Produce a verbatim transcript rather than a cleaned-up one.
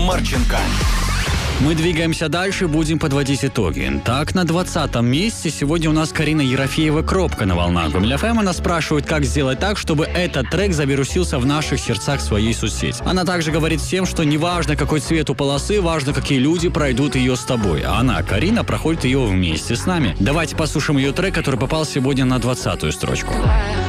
Марченко. Мы двигаемся дальше, будем подводить итоги. Так, на двадцатом месте сегодня у нас Карина Ерофеева «Кропка» на волнах Гомель эф эм. Она спрашивает, как сделать так, чтобы этот трек завирусился в наших сердцах своей соцсети. Она также говорит всем, что не важно, какой цвет у полосы, важно, какие люди пройдут ее с тобой. А она, Карина, проходит ее вместе с нами. Давайте послушаем ее трек, который попал сегодня на двадцатую строчку.